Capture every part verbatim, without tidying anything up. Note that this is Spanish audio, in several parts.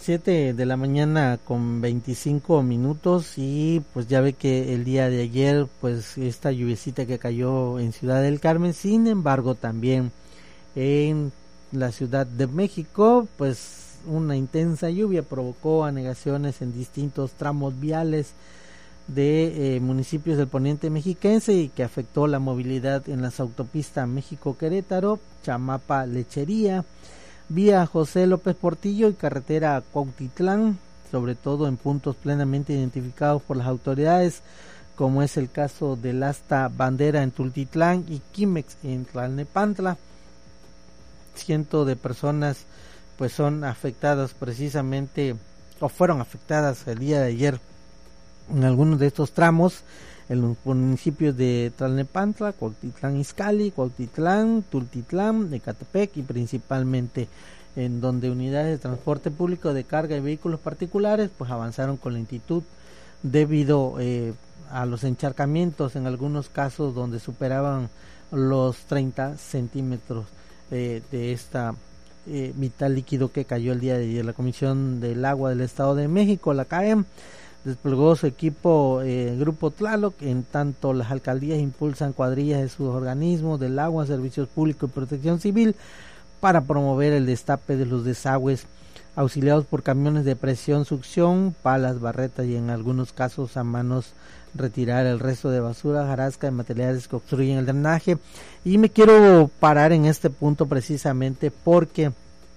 siete de la mañana con veinticinco minutos y pues ya ve que el día de ayer pues esta lluviecita que cayó en Ciudad del Carmen, sin embargo también en la Ciudad de México pues una intensa lluvia provocó anegaciones en distintos tramos viales de eh, municipios del poniente mexiquense y que afectó la movilidad en las autopistas México-Querétaro, Chamapa-Lechería, vía José López Portillo y carretera Cuautitlán, sobre todo en puntos plenamente identificados por las autoridades, como es el caso del Asta Bandera en Tultitlán y Quimex en Tlalnepantla. Cientos de personas pues son afectadas precisamente o fueron afectadas el día de ayer en algunos de estos tramos en los municipios de Tlalnepantla, Cuautitlán Izcalli, Cuautitlán, Tultitlán, Ecatepec y principalmente en donde unidades de transporte público de carga y vehículos particulares pues avanzaron con lentitud debido eh, a los encharcamientos en algunos casos donde superaban los treinta centímetros eh, de esta eh, vital líquido que cayó el día de ayer. La Comisión del Agua del Estado de México, la C A E M, desplegó su equipo eh, Grupo Tlaloc, en tanto las alcaldías impulsan cuadrillas de sus organismos del agua, servicios públicos y protección civil para promover el destape de los desagües, auxiliados por camiones de presión, succión, palas, barretas y en algunos casos a manos retirar el resto de basura, jarasca de materiales que obstruyen el drenaje. Y me quiero parar en este punto precisamente porque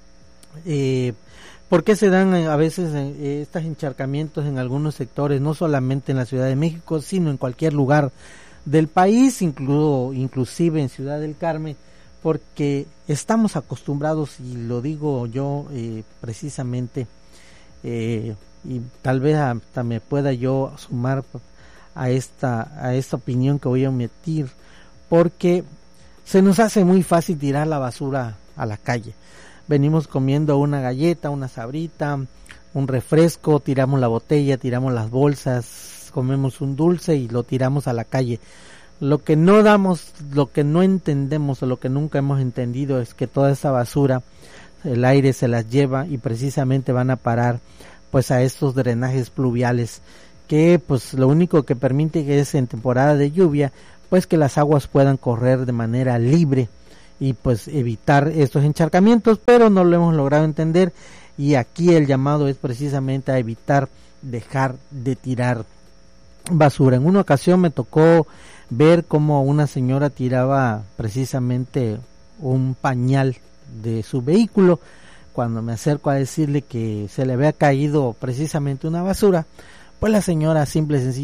eh, ¿por qué se dan a veces eh, estos encharcamientos en algunos sectores, no solamente en la Ciudad de México, sino en cualquier lugar del país, incluso, inclusive en Ciudad del Carmen? Porque estamos acostumbrados, y lo digo yo eh, precisamente, eh, y tal vez hasta me pueda yo sumar a esta, a esta opinión que voy a emitir, porque se nos hace muy fácil tirar la basura a la calle. Venimos comiendo una galleta, una sabrita, un refresco, tiramos la botella, tiramos las bolsas, comemos un dulce y lo tiramos a la calle. Lo que no damos, lo que no entendemos o lo que nunca hemos entendido es que toda esa basura, el aire se las lleva y precisamente van a parar pues a estos drenajes pluviales que pues lo único que permite que es en temporada de lluvia pues que las aguas puedan correr de manera libre y pues evitar estos encharcamientos, pero no lo hemos logrado entender y aquí el llamado es precisamente a evitar dejar de tirar basura. En una ocasión me tocó ver cómo una señora tiraba precisamente un pañal de su vehículo. Cuando me acerco a decirle que se le había caído precisamente una basura, pues la señora simple y sencillo